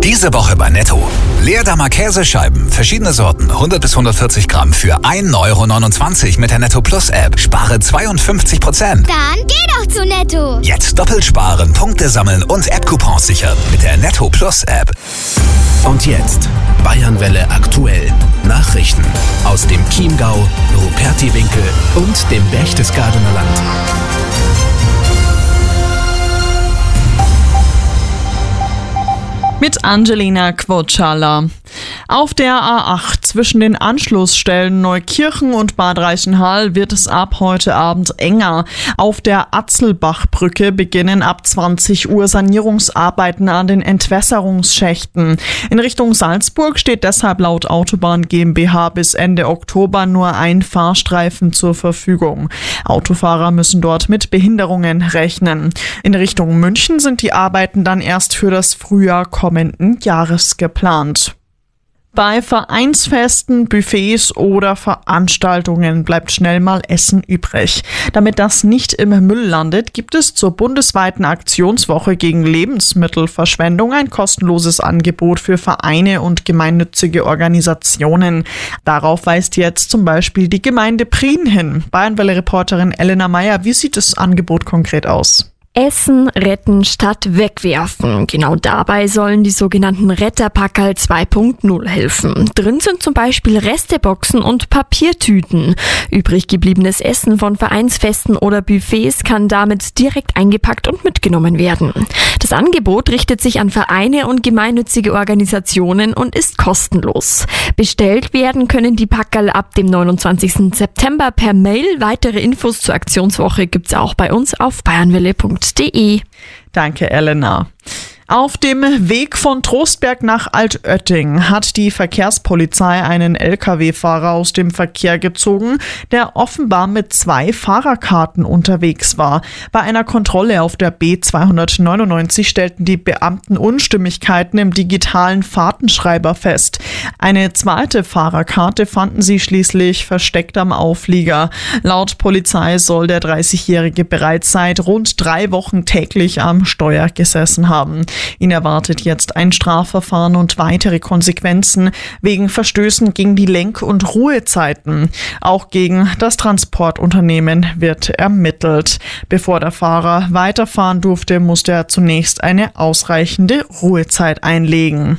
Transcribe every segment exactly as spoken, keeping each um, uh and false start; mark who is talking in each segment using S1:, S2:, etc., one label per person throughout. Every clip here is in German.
S1: Diese Woche bei Netto. Leerdammer Käsescheiben, verschiedene Sorten, hundert bis hundertvierzig Gramm für ein Euro neunundzwanzig mit der Netto Plus App. Spare zweiundfünfzig Prozent.
S2: Dann geh doch zu Netto.
S1: Jetzt doppelt sparen, Punkte sammeln und App-Coupons sichern mit der Netto Plus App.
S3: Und jetzt Bayernwelle aktuell. Nachrichten aus dem Chiemgau, Rupertiwinkel und dem Berchtesgadener Land.
S4: Mit Angelina Quotschala. Auf der A acht zwischen den Anschlussstellen Neukirchen und Bad Reichenhall wird es ab heute Abend enger. Auf der Atzelbachbrücke beginnen ab zwanzig Uhr Sanierungsarbeiten an den Entwässerungsschächten. In Richtung Salzburg steht deshalb laut Autobahn GmbH bis Ende Oktober nur ein Fahrstreifen zur Verfügung. Autofahrer müssen dort mit Behinderungen rechnen. In Richtung München sind die Arbeiten dann erst für das Frühjahr kommenden Jahres geplant. Bei Vereinsfesten, Buffets oder Veranstaltungen bleibt schnell mal Essen übrig. Damit das nicht im Müll landet, gibt es zur bundesweiten Aktionswoche gegen Lebensmittelverschwendung ein kostenloses Angebot für Vereine und gemeinnützige Organisationen. Darauf weist jetzt zum Beispiel die Gemeinde Prien hin. Bayernwelle-Reporterin Elena Meyer, wie sieht das Angebot konkret aus?
S5: Essen retten statt wegwerfen. Genau dabei sollen die sogenannten Retterpackerl zwei Punkt null helfen. Drin sind zum Beispiel Resteboxen und Papiertüten. Übrig gebliebenes Essen von Vereinsfesten oder Buffets kann damit direkt eingepackt und mitgenommen werden. Das Angebot richtet sich an Vereine und gemeinnützige Organisationen und ist kostenlos. Bestellt werden können die Packerl ab dem neunundzwanzigsten September per Mail. Weitere Infos zur Aktionswoche gibt's auch bei uns auf bayernwelle punkt de.
S4: Danke, Elena. Auf dem Weg von Trostberg nach Altötting hat die Verkehrspolizei einen L K W-Fahrer aus dem Verkehr gezogen, der offenbar mit zwei Fahrerkarten unterwegs war. Bei einer Kontrolle auf der B zweihundertneunundneunzig stellten die Beamten Unstimmigkeiten im digitalen Fahrtenschreiber fest. Eine zweite Fahrerkarte fanden sie schließlich versteckt am Auflieger. Laut Polizei soll der dreißigjährige bereits seit rund drei Wochen täglich am Steuer gesessen haben. Ihn erwartet jetzt ein Strafverfahren und weitere Konsequenzen wegen Verstößen gegen die Lenk- und Ruhezeiten. Auch gegen das Transportunternehmen wird ermittelt. Bevor der Fahrer weiterfahren durfte, musste er zunächst eine ausreichende Ruhezeit einlegen.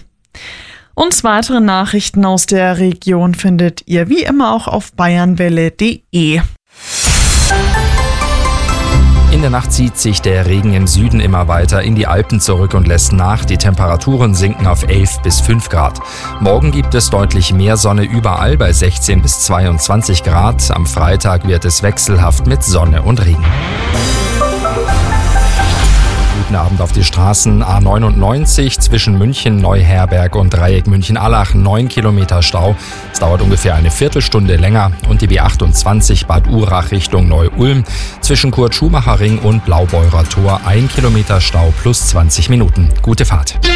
S4: Und weitere Nachrichten aus der Region findet ihr wie immer auch auf bayernwelle punkt de.
S6: In der Nacht zieht sich der Regen im Süden immer weiter in die Alpen zurück und lässt nach. Die Temperaturen sinken auf elf bis fünf Grad. Morgen gibt es deutlich mehr Sonne überall bei sechzehn bis zweiundzwanzig Grad. Am Freitag wird es wechselhaft mit Sonne und Regen. Guten Abend auf die Straßen. A neunundneunzig zwischen München, Neuherberg und Dreieck München-Allach, neun Kilometer Stau. Es dauert ungefähr eine Viertelstunde länger. Und die B achtundzwanzig Bad Urach Richtung Neu-Ulm zwischen Kurt-Schumacher-Ring und Blaubeurer Tor, ein Kilometer Stau plus zwanzig Minuten. Gute Fahrt.